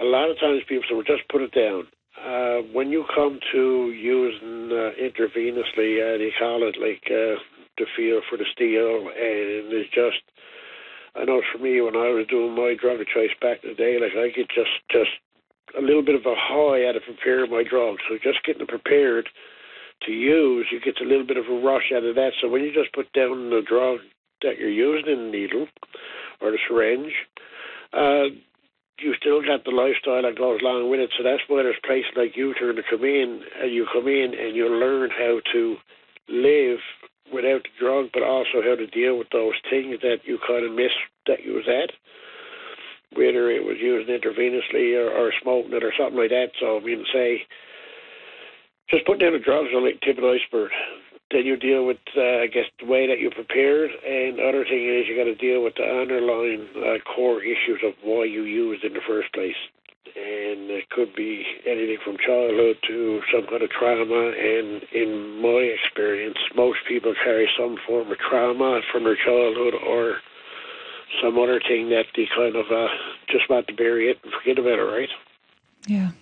lot of times people say, well, just put it down. When you come to using intravenously, they call it like the feel for the steel, and it's just, I know for me, when I was doing my drug of choice back in the day, like I get just a little bit of a high out of preparing my drug. So just getting it prepared to use, you get a little bit of a rush out of that. So when you just put down the drug that you're using in the needle or the syringe, you still got the lifestyle that goes along with it. So that's why there's places like U-Turn to come in, and you come in and you learn how to live without the drug, but also how to deal with those things that you kind of miss that you was at, whether it was using intravenously or smoking it or something like that. So I mean, say, just put down the drugs on like tip of the iceberg. Then you deal with, I guess, the way that you prepared, and the other thing is you got to deal with the underlying core issues of why you used in the first place. And it could be anything from childhood to some kind of trauma, and in my experience, most people carry some form of trauma from their childhood or some other thing that they kind of just want to bury it and forget about it, right? Yeah.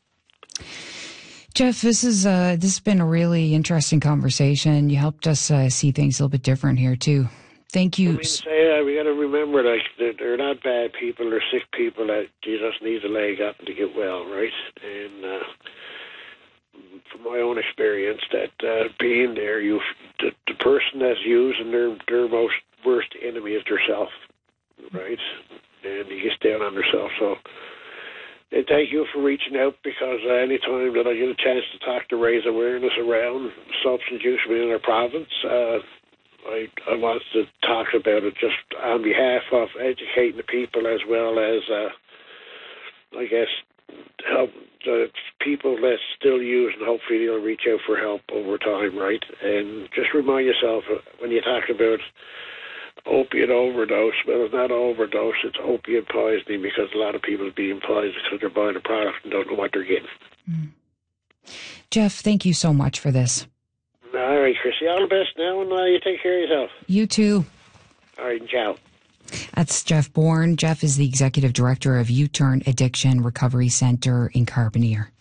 Jeff, this has been a really interesting conversation. You helped us see things a little bit different here, too. Thank you. I mean, we got to remember, like, they're not bad people. They're sick people that you just need a leg up to get well, right? And from my own experience, that being there, the person that's using their most worst enemy is theirself, right? And he gets down on herself. So, and thank you for reaching out, because any time that I get a chance to talk to raise awareness around substance use within our province, I want to talk about it just on behalf of educating the people, as well as, I guess, help the people that still use, and hopefully they'll reach out for help over time, right? And just remind yourself, when you talk about opiate overdose, well, it's not overdose, it's opiate poisoning, because a lot of people are being poisoned because they're buying a product and don't know what they're getting. Mm. Jeff, thank you so much for this. All right, Chrissy, all the best now, and you take care of yourself. You too. All right, ciao. That's Jeff Bourne. Jeff is the Executive Director of U-Turn Addiction Recovery Center in Carbonear.